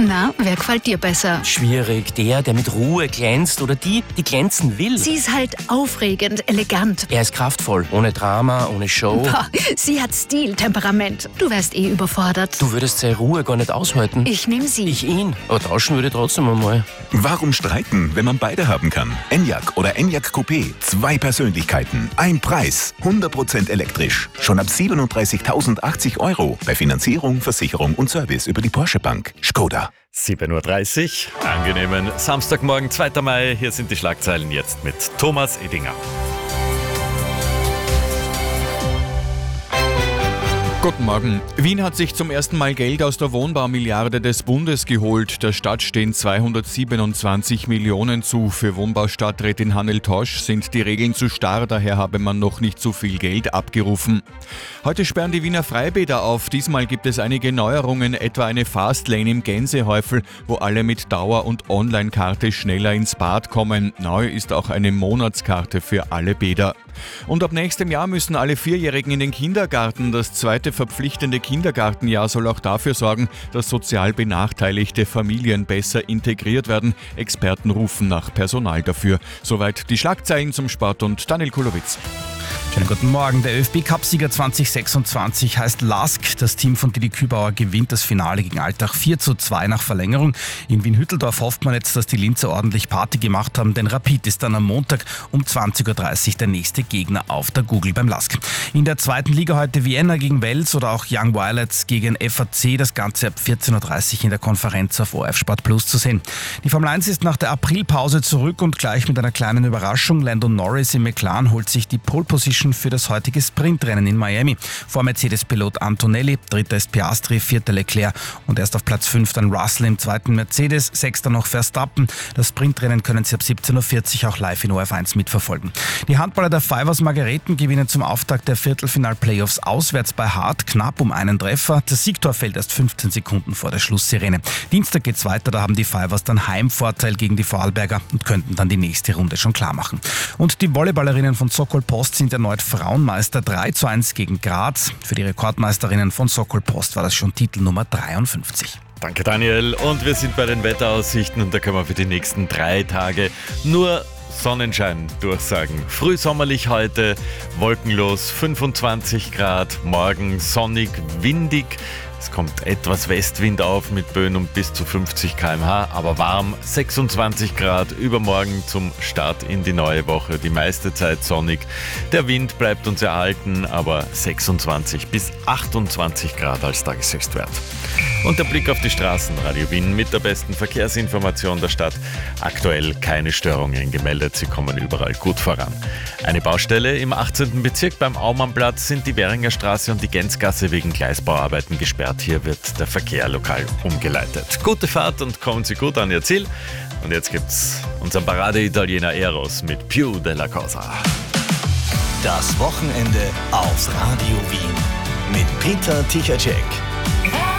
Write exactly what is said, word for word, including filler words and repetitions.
Na, wer gefällt dir besser? Schwierig. Der, der mit Ruhe glänzt oder die, die glänzen will. Sie ist halt aufregend, elegant. Er ist kraftvoll, ohne Drama, ohne Show. Boah, sie hat Stil, Temperament. Du wärst eh überfordert. Du würdest seine Ruhe gar nicht aushalten. Ich nehm sie. Ich ihn. Aber tauschen würde ich trotzdem einmal. Warum streiten, wenn man beide haben kann? Enyaq oder Enyaq Coupé. Zwei Persönlichkeiten, ein Preis. hundert Prozent elektrisch. Schon ab siebenunddreißigtausendachtzig Euro. Bei Finanzierung, Versicherung und Service über die Porsche Bank. Skoda. sieben Uhr dreißig, angenehmen Samstagmorgen, zweiter Mai. Hier sind die Schlagzeilen jetzt mit Thomas Edinger. Guten Morgen. Wien hat sich zum ersten Mal Geld aus der Wohnbaumilliarde des Bundes geholt. Der Stadt stehen zweihundertsiebenundzwanzig Millionen zu. Für Wohnbaustadträtin Hannel Tosch sind die Regeln zu starr, daher habe man noch nicht so viel Geld abgerufen. Heute sperren die Wiener Freibäder auf. Diesmal gibt es einige Neuerungen, etwa eine Fastlane im Gänsehäufel, wo alle mit Dauer- und Online-Karte schneller ins Bad kommen. Neu ist auch eine Monatskarte für alle Bäder. Und ab nächstem Jahr müssen alle Vierjährigen in den Kindergarten. Das zweite verpflichtende Kindergartenjahr soll auch dafür sorgen, dass sozial benachteiligte Familien besser integriert werden. Experten rufen nach Personal dafür. Soweit die Schlagzeilen zum Sport und Daniel Kulowitz. Schönen guten Morgen. Der ÖFB-Cup-Sieger zwanzig sechsundzwanzig heißt Lask. Das Team von Didi Kübauer gewinnt das Finale gegen Altach vier zu zwei nach Verlängerung. In Wien-Hütteldorf hofft man jetzt, dass die Linzer ordentlich Party gemacht haben, denn Rapid ist dann am Montag um zwanzig Uhr dreißig der nächste Gegner auf der Google beim Lask. In der zweiten Liga heute Vienna gegen Wels oder auch Young Violets gegen F A C. Das Ganze ab vierzehn Uhr dreißig in der Konferenz auf O R F Sport Plus zu sehen. Die Formel eins ist nach der Aprilpause zurück und gleich mit einer kleinen Überraschung. Lando Norris im McLaren holt sich die Pole Position für das heutige Sprintrennen in Miami. Vor Mercedes-Pilot Antonelli, dritter ist Piastri, vierter Leclerc und erst auf Platz fünf dann Russell im zweiten Mercedes, sechster noch Verstappen. Das Sprintrennen können Sie ab siebzehn Uhr vierzig auch live in O R F eins mitverfolgen. Die Handballer der Fivers Margareten gewinnen zum Auftakt der Viertelfinal-Playoffs auswärts bei Hart knapp um einen Treffer. Das Siegtor fällt erst fünfzehn Sekunden vor der Schlusssirene. Dienstag geht's weiter, da haben die Fivers dann Heimvorteil gegen die Vorarlberger und könnten dann die nächste Runde schon klar machen. Und die Volleyballerinnen von Sokol Post sind erneut Frauenmeister, drei zu eins gegen Graz. Für die Rekordmeisterinnen von Sokol Post war das schon Titel Nummer dreiundfünfzig. Danke Daniel, und wir sind bei den Wetteraussichten und da können wir für die nächsten drei Tage nur Sonnenschein durchsagen. Frühsommerlich heute, wolkenlos, fünfundzwanzig Grad, morgen sonnig, windig. Es kommt etwas Westwind auf mit Böen um bis zu fünfzig Kilometer pro Stunde, aber warm, sechsundzwanzig Grad, übermorgen zum Start in die neue Woche, die meiste Zeit sonnig. Der Wind bleibt uns erhalten, aber sechsundzwanzig bis achtundzwanzig Grad als Tageshöchstwert. Und der Blick auf die Straßen, Radio Wien mit der besten Verkehrsinformation der Stadt. Aktuell keine Störungen gemeldet, sie kommen überall gut voran. Eine Baustelle im achtzehnten Bezirk beim Aumannplatz sind die Währinger Straße und die Gänzgasse wegen Gleisbauarbeiten gesperrt. Hier wird der Verkehr lokal umgeleitet. Gute Fahrt und kommen Sie gut an Ihr Ziel. Und jetzt gibt's unseren Parade-Italiener Eros mit Più della Cosa. Das Wochenende auf Radio Wien mit Peter Tichacek.